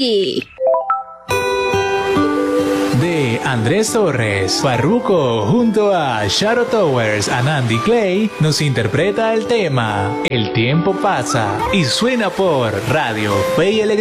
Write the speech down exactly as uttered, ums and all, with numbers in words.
Reggae. De Andrés Torres, Farruko junto a Shadow Towers y Andy Clay nos interpreta el tema El tiempo pasa y suena por Radio Fe y Alegría.